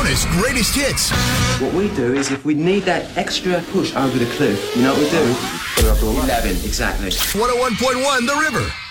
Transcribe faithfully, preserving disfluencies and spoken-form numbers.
Arizona's greatest hits. What we do is if we need that extra push over the cliff, you know what we do? Put it up to eleven, exactly. one oh one point one The River.